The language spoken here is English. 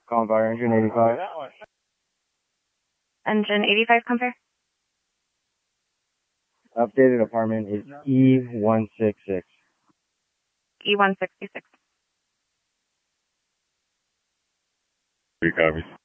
Calling fire engine 85. Engine 85, compare. Updated apartment is E166. E166. 3 copies.